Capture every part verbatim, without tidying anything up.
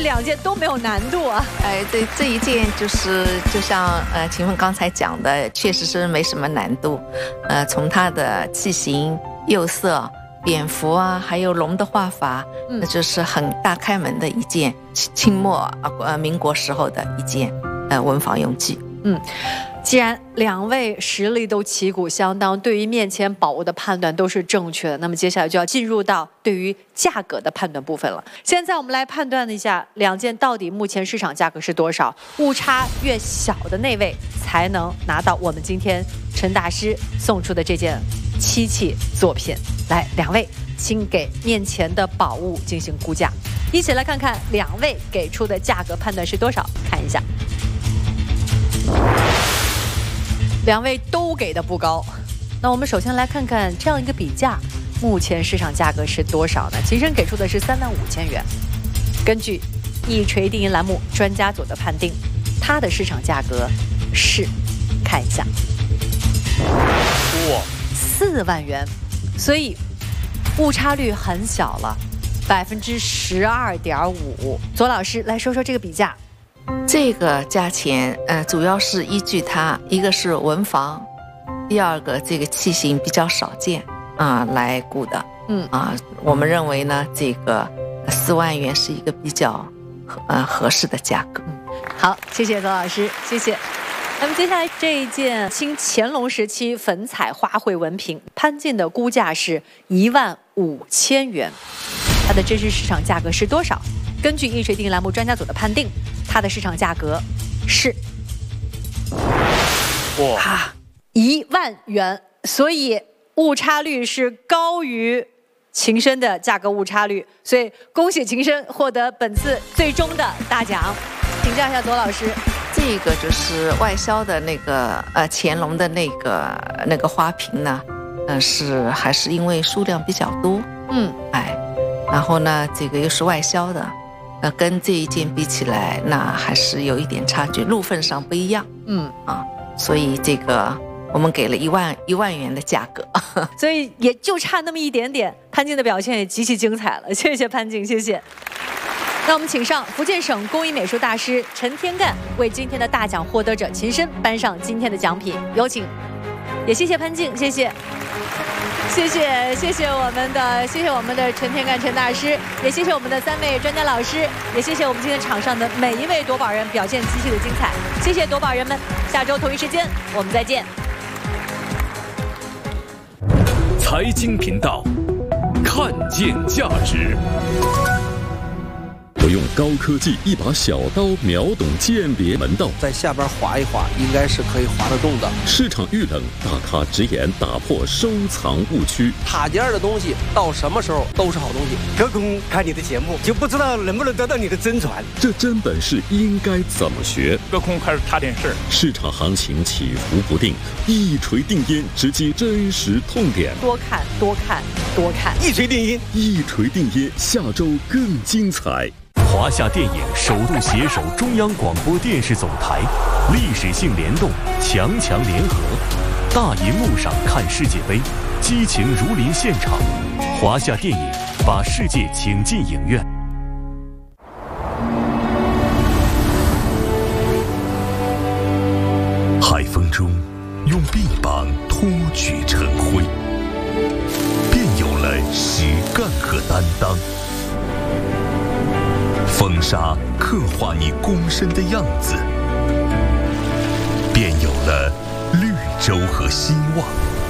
两件都没有难度啊。 哎，这这一件就是就像呃秦凤刚才讲的，确实是没什么难度。呃，从它的器型、釉色、蝙蝠啊，还有龙的画法， 嗯那就是很大开门的一件清末啊呃民国时候的一件呃文房用具。 嗯，既然两位实力都旗鼓相当，对于面前宝物的判断都是正确的，那么接下来就要进入到对于价格的判断部分了。现在我们来判断一下两件到底目前市场价格是多少，误差越小的那位才能拿到我们今天陈大师送出的这件漆器作品。来，两位请给面前的宝物进行估价，一起来看看两位给出的价格判断是多少，看一下。两位都给的不高，那我们首先来看看这样一个比价，目前市场价格是多少呢？秦深给出的是三万五千元，根据一锤定音栏目专家组的判定，它的市场价格是，看一下， 哇， 四万元，所以误差率很小了，百分之十二点五。左老师来说说这个比价。 这个价钱，呃，主要是依据它，一个是文房，第二个这个器型比较少见啊、呃、来估的。 嗯啊，我们认为呢，这个四万元是一个比较呃合适的价格。 嗯，好，谢谢左老师，谢谢。那么接下来这一件清乾隆时期粉彩花卉纹瓶，潘进的估价是一万五千元，它的真实市场价格是多少？根据一锤定音栏目专家组的判定，它的市场价格是哇， 啊一万元，所以误差率是高于秦深的价格误差率，所以恭喜秦深获得本次最终的大奖。请教一下左老师。 这个就是外销的那个呃乾隆的那个那个花瓶呢，呃是还是因为数量比较多， 嗯， 哎，然后呢这个又是外销的，呃跟这一件比起来，那还是有一点差距，路份上不一样， 嗯啊，所以这个我们给了一万一万元的价格， 所以也就差那么一点点。潘进的表现也极其精彩了，谢谢潘进，谢谢。那我们请上福建省工艺美术大师陈天干为今天的大奖获得者秦深颁上今天的奖品，有请。也谢谢潘进，谢谢，谢谢谢谢我们的谢谢我们的陈天干陈大师，也谢谢我们的三位专家老师，也谢谢我们今天场上的每一位夺宝人表现极其的精彩，谢谢夺宝人们，下周同一时间我们再见。 财经频道，看见价值。我用高科技一把小刀秒懂鉴别门道， 在下边划一划，应该是可以划得动的。 市场遇冷，大咖直言打破收藏误区。 塔尖的东西到什么时候都是好东西。 隔空看你的节目，就不知道能不能得到你的真传。 这真本事应该怎么学？ 隔空开始插电视， 市场行情起伏不定，一锤定音，直击真实痛点。 多看多看多看， 一锤定音， 一锤定音，下周更精彩。 华夏电影首度携手中央广播电视总台，历史性联动，强强联合，大银幕上看世界杯，激情如临现场。华夏电影把世界请进影院。海风中，用臂膀托举晨晖，便有了实干和担当。风沙刻画你躬身的样子，便有了绿洲和希望。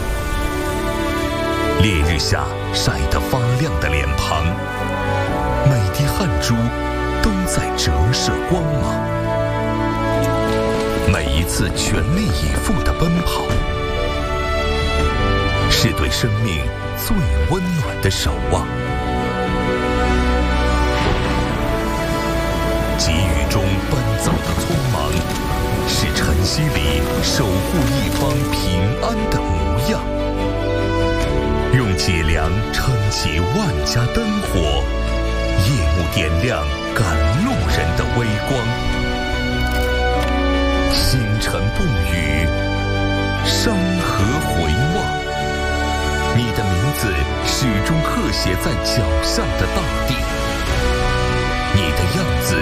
烈日下晒得发亮的脸庞，每滴汗珠都在折射光芒。每一次全力以赴的奔跑，是对生命最温暖的守望。急雨中奔走的匆忙，是晨曦里守护一方平安的模样。用脊梁撑起万家灯火，夜幕点亮赶路人的微光。星辰不语，山河回望，你的名字始终刻写在脚下的大地。你的样子